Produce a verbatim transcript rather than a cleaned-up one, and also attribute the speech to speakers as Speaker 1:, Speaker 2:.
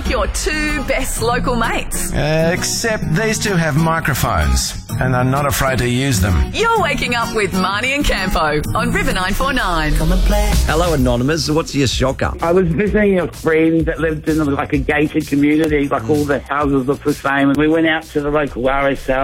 Speaker 1: your two best local mates.
Speaker 2: Uh, except these two have microphones and are not afraid to use them.
Speaker 1: You're waking up with Marnie and Campo on River nine four nine.
Speaker 3: Come and play.
Speaker 4: Hello, Anonymous. What's your shocker?
Speaker 5: I was visiting a friend that lived in like a gated community, like all the houses look the same. And we went out to the local R S L